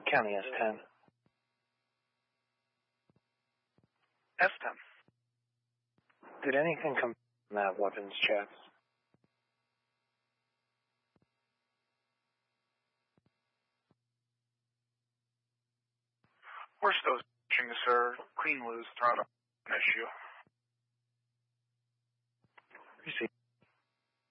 County S10. S10. Did anything come from that weapons checks? We're still searching, sir. Clean loose, not an issue. Receive.